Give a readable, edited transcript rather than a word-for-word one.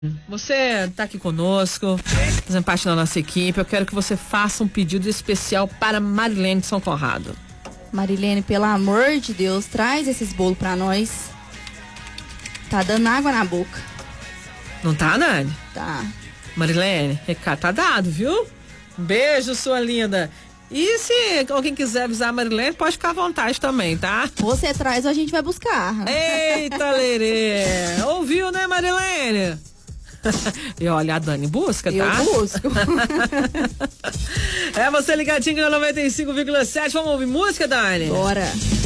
Você tá aqui conosco, fazendo parte da nossa equipe. Eu quero que você faça um pedido especial para Marilene de São Conrado. Marilene, pelo amor de Deus, traz esses bolos pra nós. Tá dando água na boca. Não tá, Nani? Tá. Marilene, recado tá dado, viu? Beijo, sua linda. E se alguém quiser avisar a Marilene, pode ficar à vontade também, tá? Você traz ou a gente vai buscar. Eita, lerê! Ouviu, né, Marilene? E olha, a Dani busca, tá? Eu busco. É você ligadinho na 95,7. Vamos ouvir música, Dani? Bora.